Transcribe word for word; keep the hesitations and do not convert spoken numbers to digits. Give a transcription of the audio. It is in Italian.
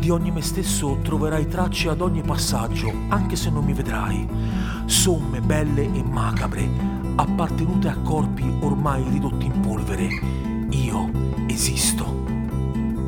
Di ogni me stesso troverai tracce ad ogni passaggio, anche se non mi vedrai. Somme belle e macabre, appartenute a corpi ormai ridotti in polvere. Io esisto.